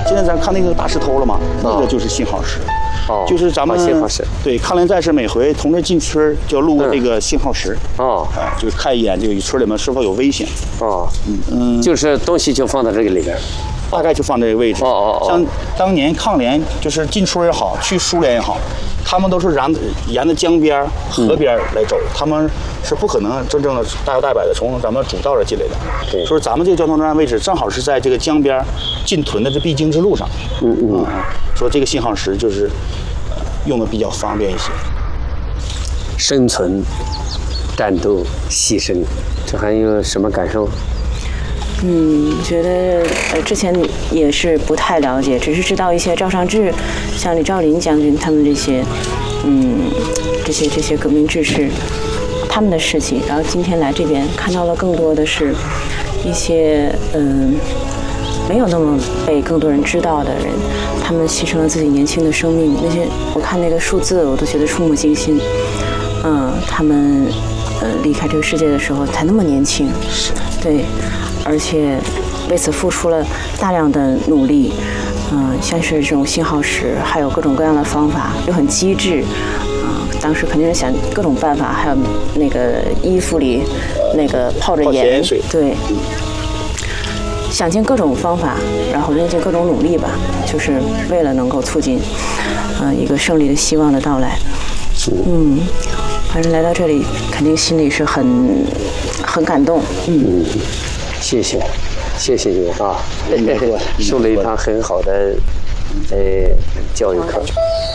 现在咱看那个大石头了嘛，那个就是信号石。就是咱们信号石。 对，抗联战士每回同志进村就要路过这个信号石。就看一眼，就村里面是否有危险。 就是东西就放到这个里边。 大概就放这个位置。像当年抗联，就是进村也好，去苏联也好，他们都是沿着江边、河边来走，他们是不可能真正的大摇大摆的从咱们主道这进来的。所以咱们这个交通站位置正好是在这个江边进屯的这必经之路上。说这个信号石就是用的比较方便一些。 生存、战斗、牺牲，这还有什么感受？ 觉得之前也是不太了解，只是知道一些赵尚志、像李兆林将军他们这些，这些革命志士他们的事情。然后今天来这边看到了更多的是一些没有那么被更多人知道的人，他们牺牲了自己年轻的生命。那些我看那个数字，我都觉得触目惊心。他们离开这个世界的时候才那么年轻，对。而且为此付出了大量的努力，像是这种信号石，还有各种各样的方法，又很机智，当时肯定是想各种办法，还有那个衣服里那个泡着盐水，对，想尽各种方法，然后用尽各种努力吧，就是为了能够促进，一个胜利的希望的到来。反正来到这里，肯定心里是很感动。 谢谢你啊，受了一堂很好的教育课。